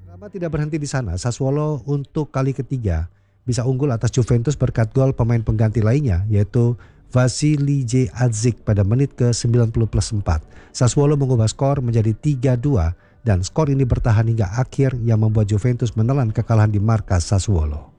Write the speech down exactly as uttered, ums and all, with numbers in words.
Drama tidak berhenti di sana. Sassuolo untuk kali ketiga bisa unggul atas Juventus berkat gol pemain pengganti lainnya yaitu Vasilije Azic pada menit ke sembilan puluh plus empat. Sassuolo mengubah skor menjadi tiga dua dan skor ini bertahan hingga akhir yang membuat Juventus menelan kekalahan di markas Sassuolo.